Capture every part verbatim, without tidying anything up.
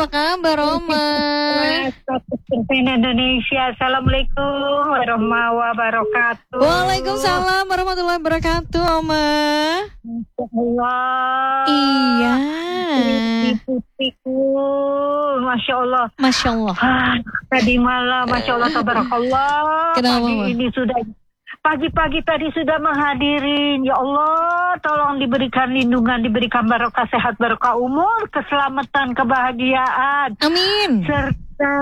apa kabar Oma? Indonesia. Assalamualaikum warahmatullahi wabarakatuh. Waalaikumsalam warahmatullahi wabarakatuh Oma. Allah. Iya. Putihku, Masya Allah. Masya Allah. Ah, tadi malam, Masya Allah, tabarakallah. Kenapa, Pagi Ma? ini sudah, pagi-pagi tadi sudah menghadirin. Ya Allah, tolong diberikan lindungan, diberikan barokah sehat, barokah umur, keselamatan, kebahagiaan. Amin. Serta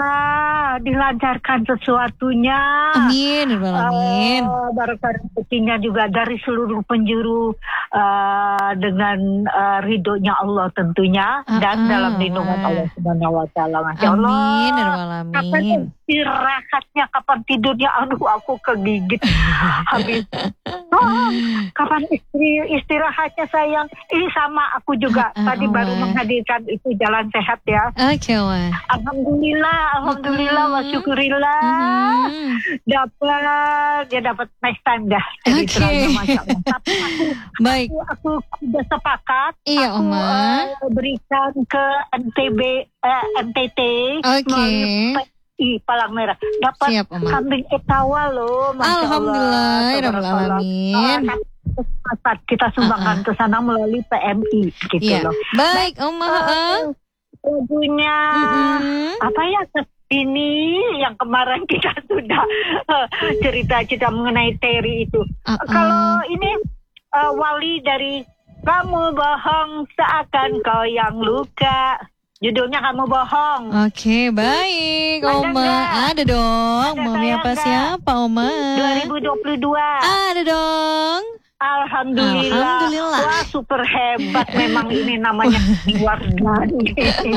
dilancarkan sesuatunya. Amin. Amin. Uh, barokah rezekinya juga dari seluruh penjuru uh, dengan uh, ridhonya Allah tentunya Uh, dan uh, dalam lindungan uh. Allah Subhanahu wa taala. Masya Allah. Amin. Kapan Amin. istirahatnya, kapan tidurnya? Aduh, aku kegigit habis. Oh, kapan istri istirahatnya sayang? Ini sama aku juga. Uh, uh, Tadi uh, baru uh. menghadirkan itu jalan sehat ya. Oke, Oma. Alhamdulillah, alhamdulillah, wa syukurillah. Mhm. Dapat, dia dapat next time dah. Jadi Oke. terangnya, Masya Allah. Tapi aku, Baik. aku, aku sudah sepakat. Iya, aku Oma. uh, berikan ke N T B, uh, N T T. Oke. melalui P I Palang Merah. Dapat Siap, Oma. kambing etawa loh. Masya Alhamdulillah, Allah. Rabbil Alamin. Uh, kita sumbangkan Uh-uh. ke sana melalui P M I gitu Iya. loh. Baik, Oma. heeh. Lagunya Mhm. apa ya ini yang kemarin kita sudah uh, cerita-cerita mengenai Terry itu. Uh-uh. Kalau ini uh, Wali dari Kamu Bohong Seakan Kau Yang Luka. Judulnya Kamu Bohong. Oke, baik, Ada Oma. nggak? Ada dong. Ada Mami saya apa nggak? siapa, Oma? dua ribu dua puluh dua. Ada dong. Alhamdulillah. Alhamdulillah. Wah, super hebat memang ini namanya Wardani.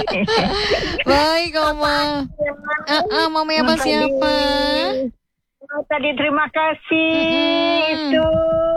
Baik, Oma. Ah, ah, Mami apa siapa? Oh, tadi terima kasih. Mm-mm. Itu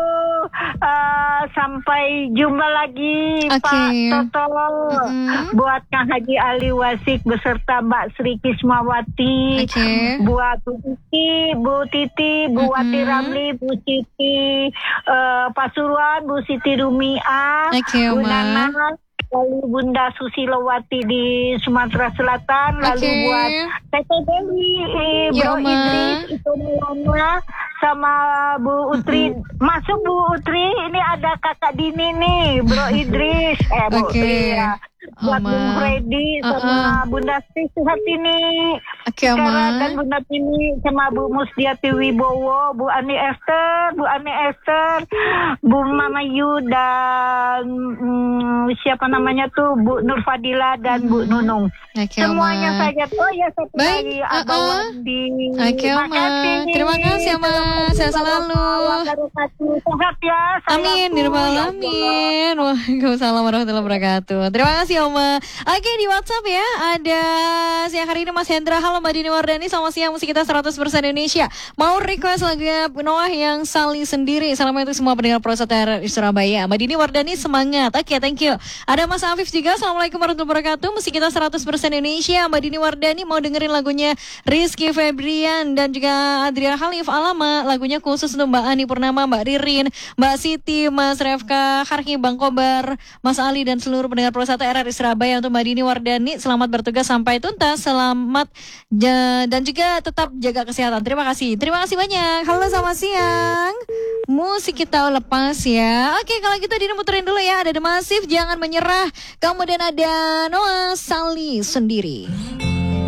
uh, sampai jumpa lagi Oke. Pak Toto. Mm-mm. Buat Kang Haji Ali Wasik beserta Mbak Sri Kismawati. Oke. Buat Bu Titi, Bu Titi, Bu Wati Mm-mm. Ramli, Bu Siti uh, Pasuruan, Bu Siti Rumiah, Oke, Bu Oma. Nana, lalu Bunda Susilowati di Sumatera Selatan, lalu Oke. buat Tete Dewi, eh, Ya, Bro Oma. Idris, itu Mulana, sama Bu Utri. Masuk Bu Utri, ini ada kakak Dini nih, Bro Idris, eh Bu Oke. Utri ya. Buat Oma. Bung Freddy sama Uh-uh. Bunda Sri Suhatini. Oke, Sekarang Oma. dan Bunda Tini sama Bu Musdiati Wibowo, Bu Ani Esther, Bu Ani Esther, Bu Mama Yu dan mm, siapa namanya tuh Bu Nur Fadila dan Bu Nunung. Oke, Semuanya Oma. saja. Oh ya satu Baik, lagi uh-uh. Abah Wandi. Oke, Terima Oma. kasih. Terima kasih, Oma. Sehat selalu. Sehat ya. Amin, sayangku. nirmal Ya Allah. alamin. Waalaikumsalam warahmatullahi wabarakatuh. Terima kasih, Oma. Oke, di WhatsApp ya ada siang hari ini Mas Hendra. Halo Mbak Dini Wardani, selamat siang musik kita seratus persen Indonesia. Mau request lagunya Noah yang Sali Sendiri. Salam untuk semua pendengar Pro Sater di Surabaya. Mbak Dini Wardani semangat. Oke, thank you. Ada Mas Afif juga. Assalamualaikum warahmatullahi wabarakatuh. Musik kita seratus persen Indonesia. Mbak Dini Wardani mau dengerin lagunya Rizky Febrian dan juga Adrian Khalif Alama. Lagunya khusus untuk Mbak Ani Purnama, Mbak Ririn, Mbak Siti, Mas Refka, Harki, Bang Kobar, Mas Ali dan seluruh pendengar Pro Sater R R I Surabaya. Untuk Mbak Dini Wardani, selamat bertugas sampai tuntas. Selamat ja- dan juga tetap jaga kesehatan. Terima kasih. Terima kasih banyak. Halo, selamat siang. Musik kita lepas ya. Oke, kalau gitu Dini muterin dulu ya. Ada The Massive, Jangan Menyerah. Kemudian ada Noah Sali Sendiri.